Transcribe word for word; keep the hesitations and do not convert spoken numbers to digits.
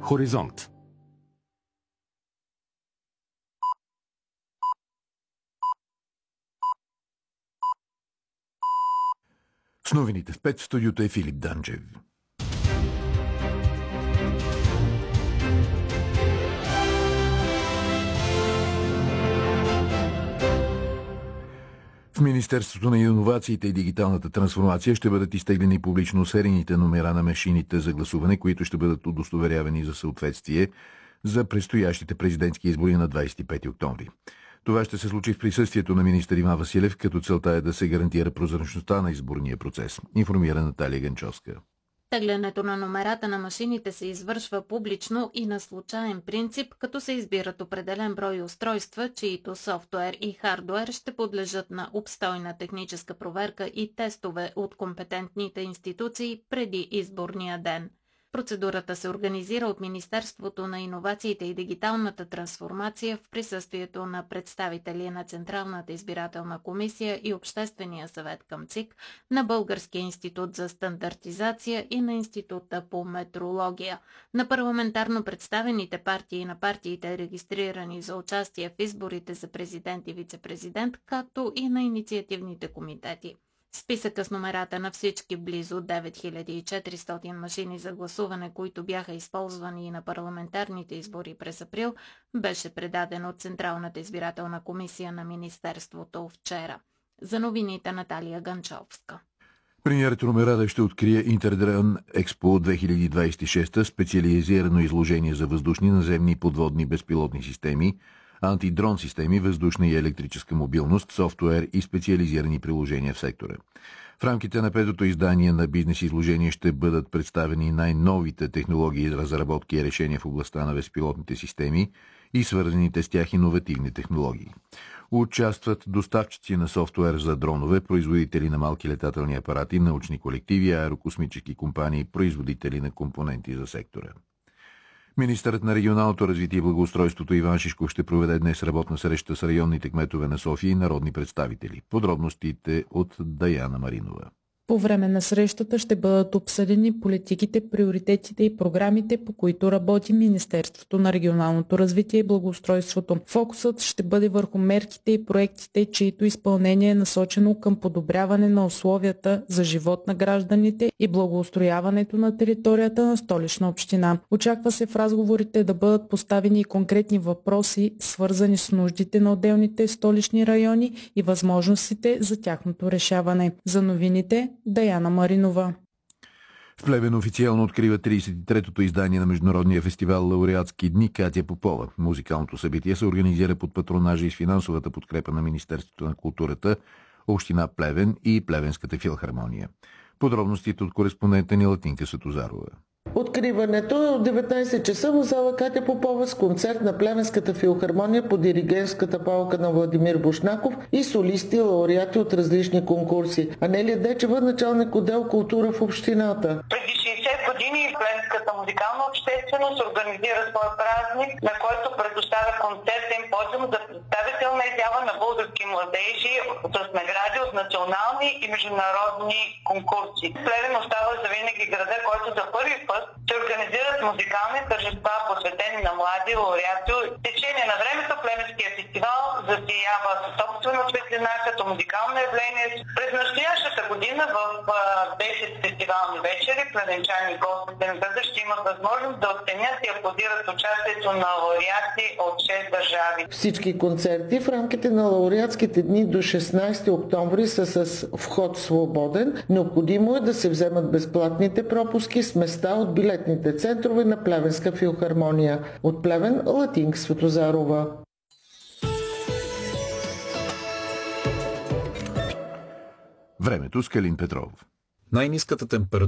Хоризонт. С новините в пет в студиото е Филип Данчев. В Министерството на иновациите и дигиталната трансформация ще бъдат изтеглени публично серийните номера на машините за гласуване, които ще бъдат удостоверявани за съответствие за предстоящите президентски избори на двадесет и пети октомври. Това ще се случи в присъствието на министър Иван Василев, като целта е да се гарантира прозрачността на изборния процес, информира Наталия Генчовска. Теглянето на номерата на машините се извършва публично и на случайен принцип, като се избират определен брой устройства, чието софтуер и хардуер ще подлежат на обстойна техническа проверка и тестове от компетентните институции преди изборния ден. Процедурата се организира от Министерството на иновациите и дигиталната трансформация в присъствието на представители на Централната избирателна комисия и Обществения съвет към ЦИК, на Българския институт за стандартизация и на Института по метрология, на парламентарно представените партии и на партиите, регистрирани за участие в изборите за президент и вице-президент, както и на инициативните комитети. Списъка с номерата на всички близо девет хиляди и четиристотин машини за гласуване, които бяха използвани и на парламентарните избори през април, беше предаден от Централната избирателна комисия на Министерството вчера. За новините Наталия Ганчовска. Премиерът Румен Радев ще открие Интердрон Експо две хиляди двадесет и шеста, специализирано изложение за въздушни, наземни и подводни безпилотни системи, антидрон системи, въздушна и електрическа мобилност, софтуер и специализирани приложения в сектора. В рамките на петото издание на бизнес изложение ще бъдат представени най-новите технологии, разработки и решения в областта на безпилотните системи и свързаните с тях иновативни технологии. Участват доставчици на софтуер за дронове, производители на малки летателни апарати, научни колективи, аерокосмически компании, производители на компоненти за сектора. Министърът на регионалното развитие и благоустройството Иван Шишков ще проведе днес работна среща с районните кметове на София и народни представители. Подробностите от Даяна Маринова. По време на срещата ще бъдат обсъдени политиките, приоритетите и програмите, по които работи Министерството на регионалното развитие и благоустройството. Фокусът ще бъде върху мерките и проектите, чието изпълнение е насочено към подобряване на условията за живот на гражданите и благоустрояването на територията на Столична община. Очаква се в разговорите да бъдат поставени и конкретни въпроси, свързани с нуждите на отделните столични райони и възможностите за тяхното решаване. За новините Даяна Маринова. В Плевен официално открива тридесет и третото издание на международния фестивал Лауреатски дни Катя Попова. Музикалното събитие се организира под патронажа и с финансовата подкрепа на Министерството на културата, Община Плевен и Плевенската филхармония. Подробностите от кореспондента ни Латинка Светозарова. Откриването е от деветнадесет часа в зала Катя Попова с концерт на Плевенската филхармония по диригентската палка на Владимир Бушнаков и солисти лауреати от различни конкурси. Анелия Дечева, началник отдел култура в общината. Преди шейсет години Плевенската музикална общественост организира своя празник, на който предоставя концертен подиум за представителна изява на български младежи с награди от национални и международни конкурси. Плевен остава завинаги града, който за първи път се организират музикални тържества, посветени на млади лауреати. В течение на времето Плевенския фестивал засиява със собствена светлина като музикално явление. През настоящата година в десет фестивални вечери плевенчани и гостите на града ще имат възможност да оценят и аплодират участието на лауреати от шест държави. Всички концерти в рамките на лауреатските дни до шестнадесети октомври са с вход свободен. Необходимо е да се вземат безплатните пропуски с места от билетните центрове на Плевенска филхармония. От Плевен, Латинка Светозарова. Времето с Калин Петров. Най-ниската температура